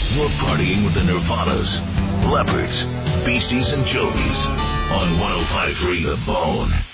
You're partying with the Nirvanas, Leopards, Beasties, and Jovies on 105.3 The Bone.